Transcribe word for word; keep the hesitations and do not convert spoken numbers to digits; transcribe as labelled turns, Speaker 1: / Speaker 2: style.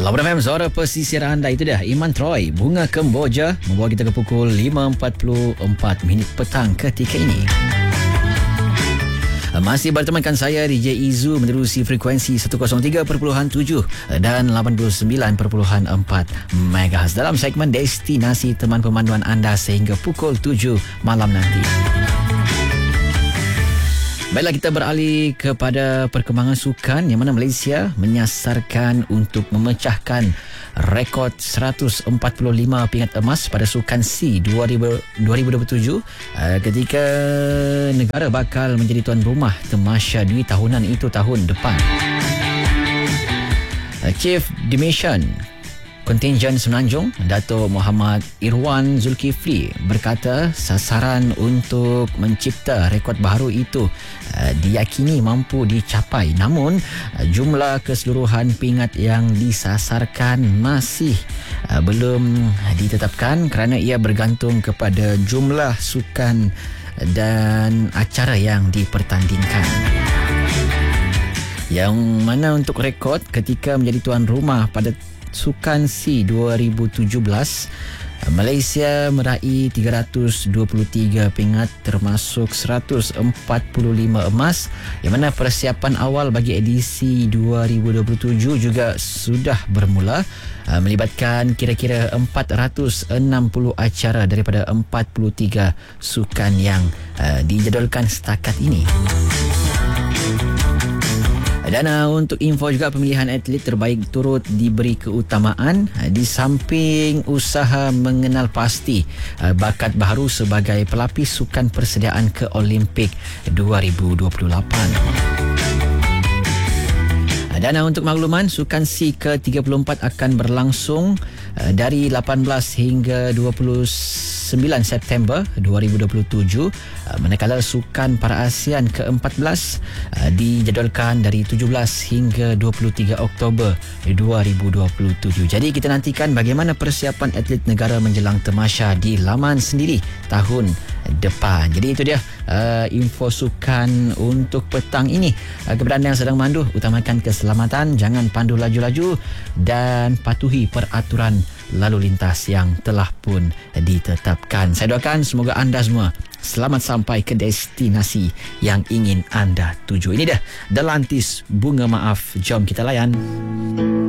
Speaker 1: Melbourne F M, suara pesisir anda. Itu dia Iman Troy, Bunga Kemboja, membawa kita ke pukul lima empat puluh empat minit petang ketika ini. Masih bertemankan saya D J Izu menerusi frekuensi seratus tiga perpuluhan tujuh dan lapan puluh sembilan perpuluhan empat megahertz dalam segmen Destinasi, teman pemanduan anda sehingga pukul tujuh malam nanti. Baiklah, kita beralih kepada perkembangan sukan yang mana Malaysia menyasarkan untuk memecahkan rekod seratus empat puluh lima pingat emas pada Sukan SEA dua ribu dua puluh tujuh ketika negara bakal menjadi tuan rumah Tamasya Dwi tahunan itu tahun depan. Chief Dimission Kontingen Semenanjung Dato' Muhammad Irwan Zulkifli berkata sasaran untuk mencipta rekod baru itu uh, diyakini mampu dicapai, namun uh, jumlah keseluruhan pingat yang disasarkan masih uh, belum ditetapkan kerana ia bergantung kepada jumlah sukan dan acara yang dipertandingkan. Yang mana untuk rekod ketika menjadi tuan rumah pada Sukan SEA dua ribu tujuh belas, Malaysia meraih tiga ratus dua puluh tiga pingat termasuk seratus empat puluh lima emas, yang mana persiapan awal bagi edisi dua ribu dua puluh tujuh juga sudah bermula, melibatkan kira-kira empat ratus enam puluh acara daripada empat puluh tiga sukan yang uh, dijadualkan setakat ini. Dan uh, untuk info juga, pemilihan atlet terbaik turut diberi keutamaan uh, di samping usaha mengenal pasti uh, bakat baru sebagai pelapis sukan persediaan ke Olimpik dua ribu dua puluh lapan. Dan uh, untuk makluman, Sukan SEA ke tiga puluh empat akan berlangsung uh, dari lapan belas hingga dua puluh sembilan September dua ribu dua puluh tujuh, uh, manakala Sukan Para ASEAN ke empat belas uh, dijadualkan dari tujuh belas hingga dua puluh tiga Oktober dua ribu dua puluh tujuh. Jadi kita nantikan bagaimana persiapan atlet negara menjelang Tamasya di laman sendiri tahun depan. Jadi itu dia uh, info sukan untuk petang ini. Uh, kepada anda yang sedang mandu, utamakan keselamatan, jangan pandu laju-laju dan patuhi peraturan lalu lintas yang telah pun ditetapkan. Saya doakan semoga anda semua selamat sampai ke destinasi yang ingin anda tuju. Ini dah The Lantis, Bunga Maaf. Jom kita layan.